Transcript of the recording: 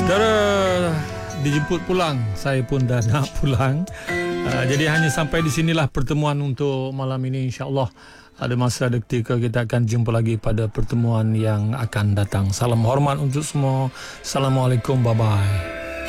Saudara, dijemput pulang. Saya pun dah nak pulang. Jadi hanya sampai di sinilah pertemuan untuk malam ini. InsyaAllah ada masa, ada ketika kita akan jumpa lagi pada pertemuan yang akan datang. Salam hormat untuk semua. Assalamualaikum. Bye-bye.